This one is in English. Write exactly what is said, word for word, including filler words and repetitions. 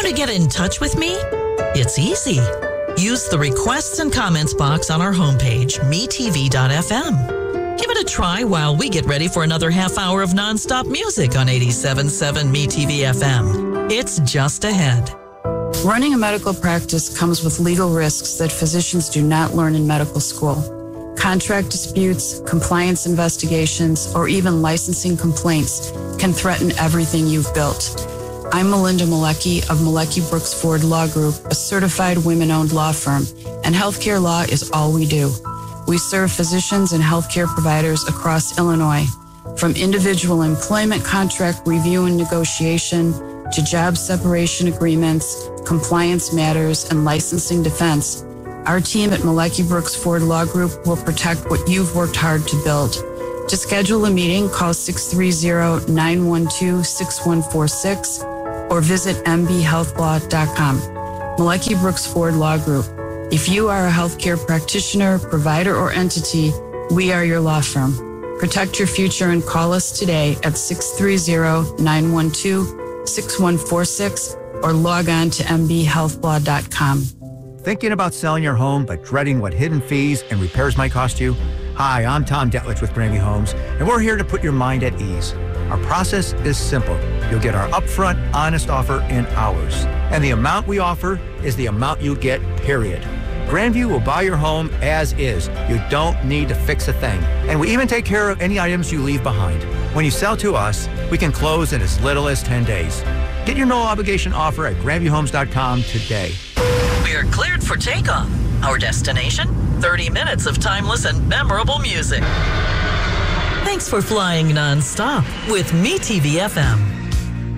to get in touch with me? It's easy. Use the requests and comments box on our homepage, me t v dot f m. Give it a try while we get ready for another half hour of nonstop music on eighty-seven point seven Me T V F M. It's just ahead. Running a medical practice comes with legal risks that physicians do not learn in medical school. Contract disputes, compliance investigations, or even licensing complaints can threaten everything you've built. I'm Melinda Malecki of Malecki Brooks Ford Law Group, a certified women-owned law firm, and healthcare law is all we do. We serve physicians and healthcare providers across Illinois, from individual employment contract review and negotiation to job separation agreements, compliance matters, and licensing defense. Our team at Malecki Brooks Ford Law Group will protect what you've worked hard to build. To schedule a meeting, call six three zero, nine one two, six one four six or visit m b health law dot com. Malecki Brooks Ford Law Group. If you are a healthcare practitioner, provider, or entity, we are your law firm. Protect your future and call us today at six three zero, nine one two, six one four six or log on to m b health law dot com. Thinking about selling your home but dreading what hidden fees and repairs might cost you? Hi, I'm Tom Detlich with Granby Homes, and we're here to put your mind at ease. Our process is simple. You'll get our upfront, honest offer in hours. And the amount we offer is the amount you get, period. Grandview will buy your home as is. You don't need to fix a thing. And we even take care of any items you leave behind. When you sell to us, we can close in as little as ten days. Get your no-obligation offer at grandview homes dot com today. We're cleared for takeoff. Our destination? thirty minutes of timeless and memorable music. Thanks for flying nonstop with Me T V F M.